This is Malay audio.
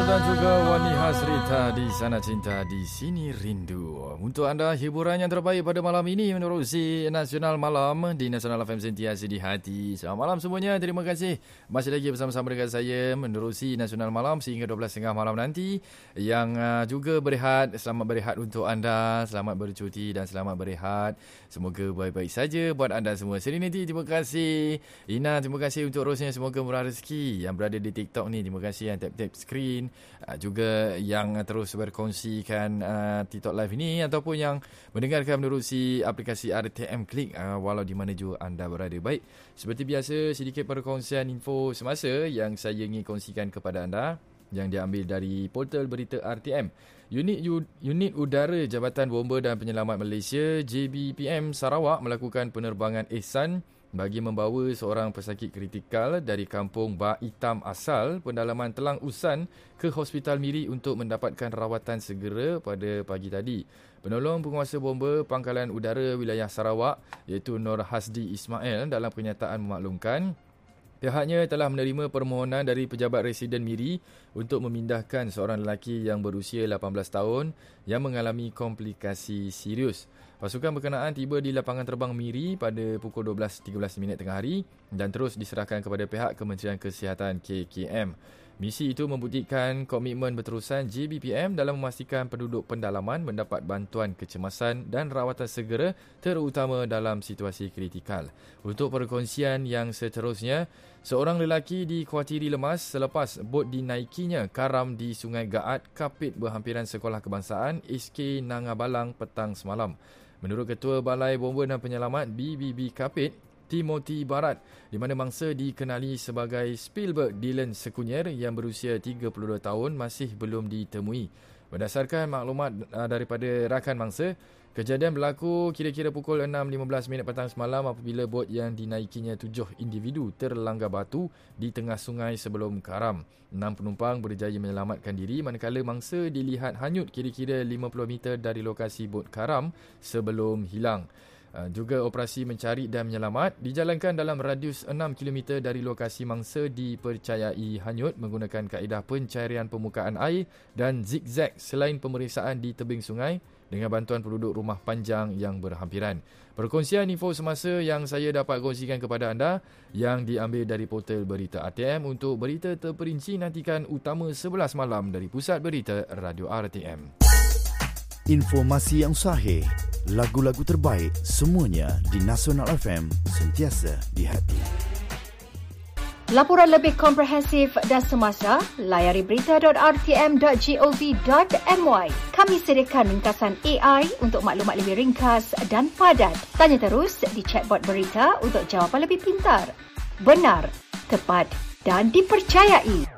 dan juga Wani Hasrita di sana cinta, di sini rindu. Untuk anda, hiburan yang terbaik pada malam ini menerusi Nasional Malam di Nasional FM Sentiasa di Hati. Selamat malam semuanya. Terima kasih masih lagi bersama-sama dengan saya menerusi Nasional Malam sehingga 12.30 malam nanti. Yang juga berehat, selamat berehat untuk anda, selamat bercuti dan selamat berehat. Semoga baik-baik saja buat anda semua. Serenity, terima kasih. Ina, terima kasih untuk rosnya. Semoga murah rezeki. Yang berada di TikTok ni, terima kasih yang tap-tap screen. Juga yang terus berkongsikan TikTok Live ini ataupun yang mendengarkan menerusi aplikasi RTM Klik walau di mana juga anda berada. Baik, seperti biasa sedikit perkongsian info semasa yang saya ingin kongsikan kepada anda yang diambil dari portal berita RTM. Unit Udara Jabatan Bomba dan Penyelamat Malaysia JBPM Sarawak melakukan penerbangan ihsan bagi membawa seorang pesakit kritikal dari kampung Ba Hitam asal pendalaman Telang Usan ke Hospital Miri untuk mendapatkan rawatan segera pada pagi tadi. Penolong penguasa bomba Pangkalan Udara Wilayah Sarawak iaitu Nur Hasdi Ismail dalam kenyataan memaklumkan pihaknya telah menerima permohonan dari pejabat residen Miri untuk memindahkan seorang lelaki yang berusia 18 tahun yang mengalami komplikasi serius. Pasukan berkenaan tiba di lapangan terbang Miri pada pukul 12.13 tengah hari dan terus diserahkan kepada pihak Kementerian Kesihatan KKM. Misi itu membuktikan komitmen berterusan JBPM dalam memastikan penduduk pendalaman mendapat bantuan kecemasan dan rawatan segera terutama dalam situasi kritikal. Untuk perkongsian yang seterusnya, seorang lelaki dikhawatiri lemas selepas bot dinaikinya karam di Sungai Gaat, Kapit berhampiran Sekolah Kebangsaan SK Nangabalang petang semalam. Menurut Ketua Balai Bomba dan Penyelamat BBB Kapit, Timothy Barat, di mana mangsa dikenali sebagai Spielberg Dylan Sekunyer yang berusia 32 tahun masih belum ditemui. Berdasarkan maklumat daripada rakan mangsa, kejadian berlaku kira-kira pukul 6.15 petang semalam apabila bot yang dinaikinya 7 individu terlanggar batu di tengah sungai sebelum karam. 6 penumpang berjaya menyelamatkan diri manakala mangsa dilihat hanyut kira-kira 50 meter dari lokasi bot karam sebelum hilang. Juga operasi mencari dan menyelamat dijalankan dalam radius 6 km dari lokasi mangsa dipercayai hanyut menggunakan kaedah pencarian permukaan air dan zigzag selain pemeriksaan di tebing sungai dengan bantuan penduduk rumah panjang yang berhampiran. Perkongsian info semasa yang saya dapat kongsikan kepada anda yang diambil dari portal berita RTM. Untuk berita terperinci nantikan utama 11 malam dari Pusat Berita Radio RTM. Informasi yang sahih, lagu-lagu terbaik, semuanya di Nasional FM, sentiasa di hati. Laporan lebih komprehensif dan semasa, layari berita.rtm.gov.my. Kami sediakan ringkasan AI untuk maklumat lebih ringkas dan padat. Tanya terus di chatbot berita untuk jawapan lebih pintar, benar, tepat dan dipercayai.